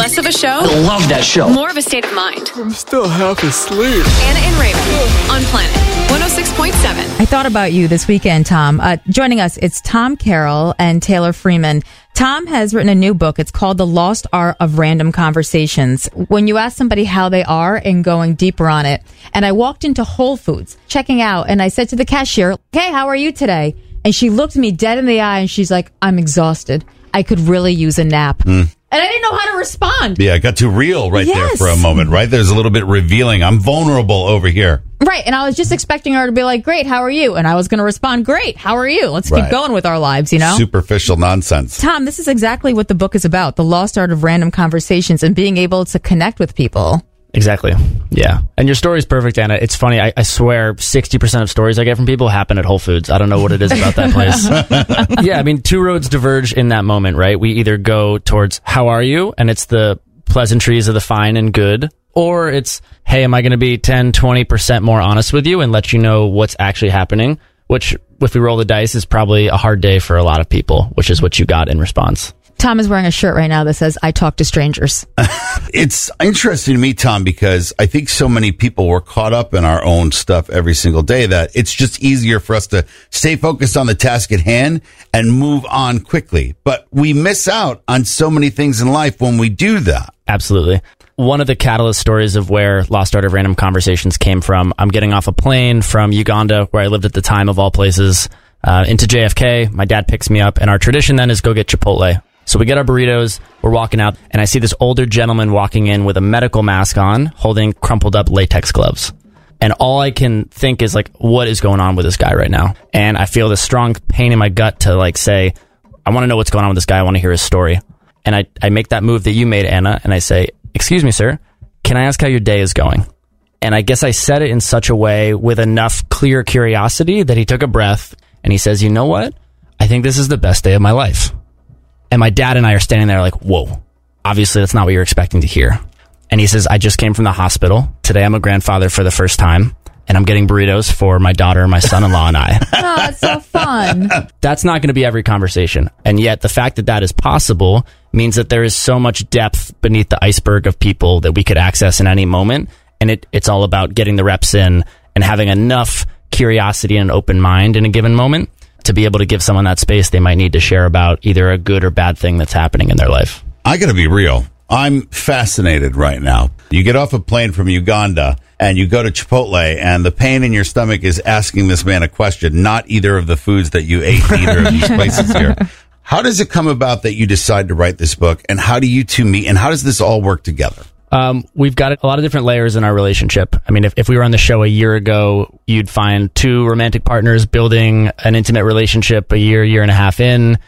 Less of a show. I love that show. More of a state of mind. I'm still half asleep. Anna and Raven on Planet 106.7. I thought about you this weekend, Tom. Joining us, it's Tom Carroll and Taylor Freeman. Tom has written a new book. It's called The Lost Art of Random Conversations. When you ask somebody how they are and going deeper on it, and I walked into Whole Foods checking out, and I said to the cashier, "Hey, how are you today?" And she looked me dead in the eye, and she's like, "I'm exhausted. I could really use a nap." And I didn't know how to respond. Yeah, it got too real right there for a moment, right? There's a little bit revealing. I'm vulnerable over here. Right, and I was just expecting her to be like, "Great, how are you?" And I was going to respond, "Great, how are you?" Let's keep going with our lives, you know? Superficial nonsense. Tom, this is exactly what the book is about, the lost art of random conversations and being able to connect with people. Exactly. Yeah. And your story's perfect, Anna. It's funny. I swear 60% of stories I get from people happen at Whole Foods. I don't know what it is about that place. Yeah, I mean, two roads diverge in that moment, right? We either go towards, how are you? And it's the pleasantries of the fine and good. Or it's, hey, am I going to be 10, 20% more honest with you and let you know what's actually happening? Which, if we roll the dice, is probably a hard day for a lot of people, which is what you got in response. Tom is wearing a shirt right now that says, "I talk to strangers." It's interesting to me, Tom, because I think so many people were caught up in our own stuff every single day that it's just easier for us to stay focused on the task at hand and move on quickly. But we miss out on so many things in life when we do that. Absolutely. One of the catalyst stories of where Lost Art of Random Conversations came from, I'm getting off a plane from Uganda, where I lived at the time of all places, into JFK. My dad picks me up, and our tradition then is go get Chipotle. So we get our burritos, we're walking out, and I see this older gentleman walking in with a medical mask on, holding crumpled up latex gloves. And all I can think is, like, what is going on with this guy right now? And I feel this strong pain in my gut to, like, say, I want to know what's going on with this guy. I want to hear his story. And I make that move that you made, Anna, and I say, "Excuse me, sir, can I ask how your day is going?" And I guess I said it in such a way with enough clear curiosity that he took a breath, and he says, "You know what? I think this is the best day of my life." And my dad and I are standing there like, whoa, obviously that's not what you're expecting to hear. And he says, "I just came from the hospital. Today I'm a grandfather for the first time, and I'm getting burritos for my daughter, my son-in-law, and I." Oh, that's so fun. That's not going to be every conversation. And yet the fact that that is possible means that there is so much depth beneath the iceberg of people that we could access in any moment. And it's all about getting the reps in and having enough curiosity and an open mind in a given moment to be able to give someone that space they might need to share about either a good or bad thing that's happening in their life. I got to be real. I'm fascinated right now. You get off a plane from Uganda and you go to Chipotle, and the pain in your stomach is asking this man a question, not either of the foods that you ate in either of these places here. How does it come about that you decide to write this book, and how do you two meet, and how does this all work together? We've got a lot of different layers in our relationship. I mean, if we were on the show a year ago, you'd find two romantic partners building an intimate relationship a year and a half in.